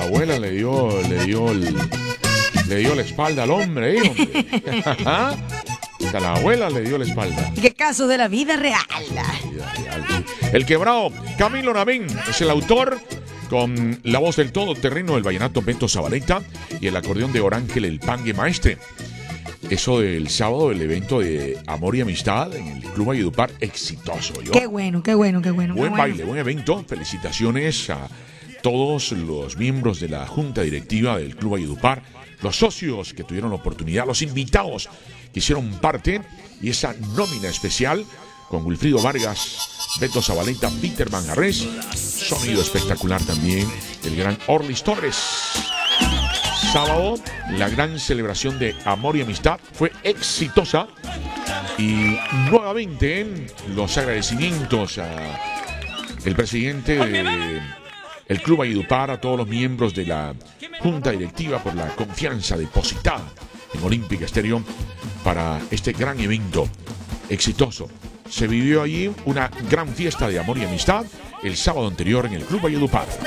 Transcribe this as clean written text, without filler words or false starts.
abuela le dio la espalda al hombre, Hasta la abuela le dio la espalda. ¿Qué caso de la vida real? El quebrado Camilo Navín es el autor, con la voz del todoterreno del vallenato Beto Zabaleta y el acordeón de Orángel el Pangue Maestre. Eso del sábado, el evento de Amor y Amistad en el Club Valledupar, exitoso. Qué bueno. Buen baile, buen evento. Felicitaciones a todos los miembros de la Junta Directiva del Club Valledupar, los socios que tuvieron la oportunidad, los invitados que hicieron parte, y esa nómina especial con Wilfrido Vargas, Beto Zabaleta, Peter Manjarres, sonido espectacular también del gran Orlis Torres. Sábado, la gran celebración de Amor y Amistad fue exitosa, y nuevamente los agradecimientos a el presidente del Club Valledupar, a todos los miembros de la Junta Directiva por la confianza depositada en Olímpica Estéreo para este gran evento exitoso. Se vivió allí una gran fiesta de amor y amistad el sábado anterior en el Club Valledupar.